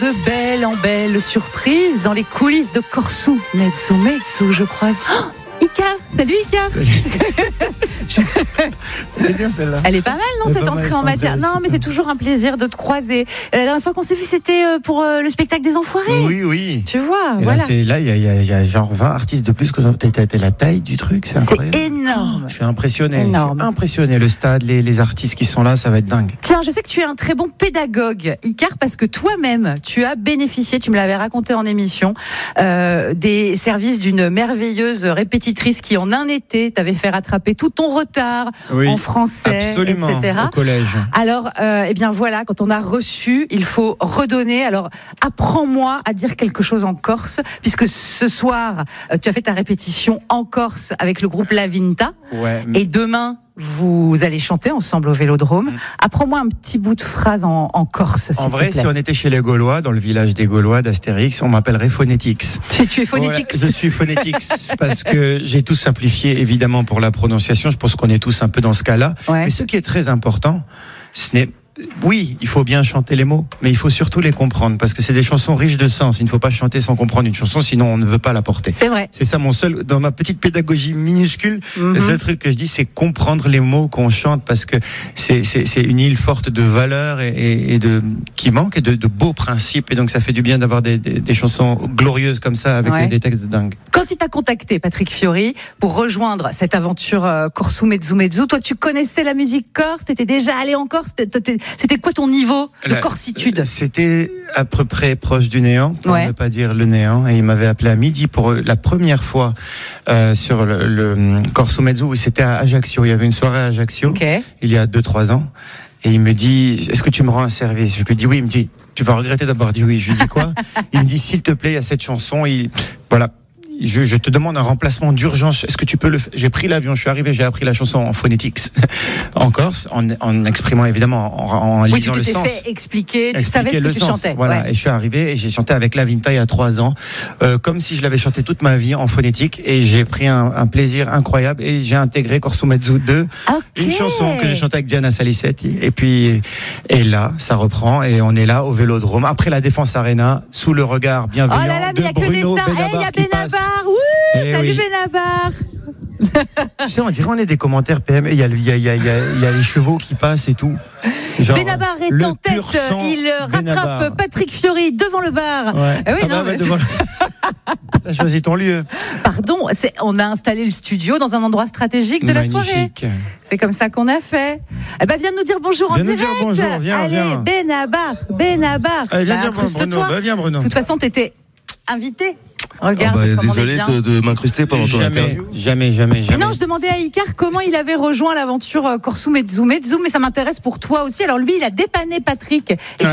De belle en belle surprise dans les coulisses de Corso Mezzo, je croise. Oh, Icar, salut Icar. Salut. Elle est bien celle-là. Elle est pas mal, non, cette entrée en matière. Non, mais c'est toujours un plaisir de te croiser. La dernière fois qu'on s'est vu, c'était pour le spectacle des Enfoirés. Oui. Tu vois, et voilà. Là, il y a genre 20 artistes de plus que t'as la taille du truc, c'est incroyable. C'est énorme. Je suis impressionné. Énorme. Je suis impressionné. Le stade, les artistes qui sont là, ça va être dingue. Tiens, je sais que tu es un très bon pédagogue, Icar, parce que toi-même, tu as bénéficié, tu me l'avais raconté en émission, des services d'une merveilleuse répétitrice qui, en un été, t'avait fait rattraper tout ton retard en français, absolument, etc. au collège. Alors, eh bien voilà, quand on a reçu, il faut redonner. Alors, apprends-moi à dire quelque chose en corse, puisque ce soir, tu as fait ta répétition en Corse avec le groupe La Vinta. Ouais. Et demain, vous allez chanter ensemble au Vélodrome. Apprends-moi un petit bout de phrase en Corse, s'il En vrai, te plaît. si on était chez les Gaulois, dans le village des Gaulois d'Astérix, on m'appellerait Phonetics. Tu es Phonetics. Ouais, je suis Phonetics parce que j'ai tout simplifié, évidemment, pour la prononciation. Je pense qu'on est tous un peu dans ce cas-là. Ouais. Mais ce qui est très important, ce n'est... Oui, il faut bien chanter les mots, mais il faut surtout les comprendre, parce que c'est des chansons riches de sens. Il ne faut pas chanter sans comprendre une chanson, sinon on ne veut pas la porter. C'est vrai. C'est ça mon seul, dans ma petite pédagogie minuscule, le seul truc que je dis, c'est comprendre les mots qu'on chante, parce que c'est une île forte de valeurs et qui manque, et de beaux principes, et donc ça fait du bien d'avoir des chansons glorieuses comme ça, avec des textes de dingue. Quand il t'a contacté, Patrick Fiori, pour rejoindre cette aventure Corso Mezzo, toi tu connaissais la musique corse, t'étais déjà allé en Corse, c'était quoi ton niveau de corsitude? C'était à peu près proche du néant, pour ne pas dire le néant. Et il m'avait appelé à midi pour la première fois sur le Corso Mezzo. C'était à Ajaccio. Il y avait une soirée à Ajaccio, il y a 2-3 ans. Et il me dit, est-ce que tu me rends un service? Je lui dis oui. Il me dit, tu vas regretter d'avoir dit oui. Je lui dis quoi? Il me dit, s'il te plaît, il y a cette chanson. Voilà. Je te demande un remplacement d'urgence. Est-ce que tu peux le faire? J'ai pris l'avion, je suis arrivé, j'ai appris la chanson en phonetics, en Corse, en exprimant évidemment, en lisant le sens. Tu t'es fait expliquer, tu savais ce que tu chantais. Voilà, et je suis arrivé et j'ai chanté avec La Vinta il y a 3 ans, comme si je l'avais chanté toute ma vie en phonétique, et j'ai pris un plaisir incroyable, et j'ai intégré Corso Mezzo 2, une chanson que j'ai chantée avec Diana Salicetti, et là, ça reprend, et on est là au Vélodrome, après la Défense Arena, sous le regard bienveillant de Bruno Benabar qui passe. Salut Benabar. Tu sais, on dirait on est des commentaires PM. Il y a les chevaux qui passent et tout. Genre, Benabar est en tête. Il rattrape Patrick Fiori devant le bar. Ouais. Devant... T'as choisi ton lieu. Pardon, on a installé le studio dans un endroit stratégique de la soirée. C'est comme ça qu'on a fait. Eh ben, viens nous dire bonjour en direct. Viens nous dire bonjour, viens. Benabar. Allez, viens dire Bruno. Viens Bruno. De toute façon, t'étais invité. Regarde, désolé de m'incruster pendant ton interview. Jamais. Non, je demandais à Icar comment il avait rejoint l'aventure Corso Mezzo, mais ça m'intéresse pour toi aussi. Alors lui, il a dépanné Patrick.